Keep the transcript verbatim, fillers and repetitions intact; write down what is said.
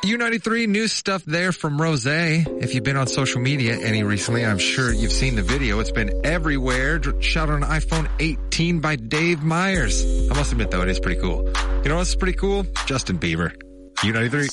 U ninety-three new stuff there from Rose. If you've been on social media any recently, I'm sure you've seen the video. It's been everywhere. Shot on an iPhone eighteen by Dave Myers. I must admit, though, it is pretty cool. You know what's pretty cool? Justin Bieber. U ninety-three.